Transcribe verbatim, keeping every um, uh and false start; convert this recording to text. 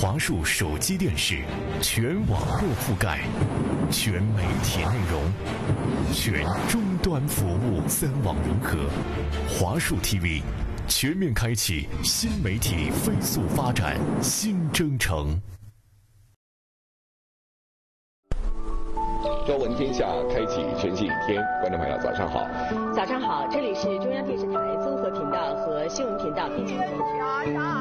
华数手机电视全网络覆盖，全媒体内容，全终端服务，三网融合。华数 T V 全面开启新媒体飞速发展新征程。 朝闻天下，开启全新一天。观众朋友，早上好！ 早上好，这里是中央电视台综合频道和新闻频道并机。